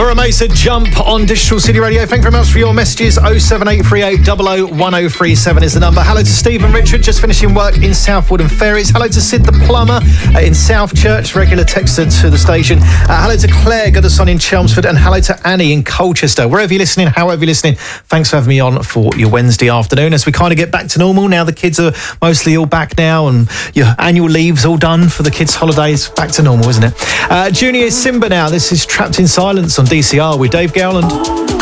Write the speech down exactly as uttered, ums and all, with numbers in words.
Mura Mesa, Jump on Digital City Radio. Thank you very much for your messages. oh seven eight three eight zero zero one oh three seven is the number. Hello to Stephen Richard, just finishing work in Southwood and Ferries. Hello to Sid the Plumber uh, in South Church, regular texter to the station. Uh, hello to Claire, got us on in Chelmsford. And hello to Annie in Colchester. Wherever you're listening, however you're listening, thanks for having me on for your Wednesday afternoon as we kind of get back to normal. Now the kids are mostly all back now and your annual leave's all done for the kids' holidays. Back to normal, isn't it? Uh, Junior Simba now. This is Trapped in Silence on D C R with Dave Gowland.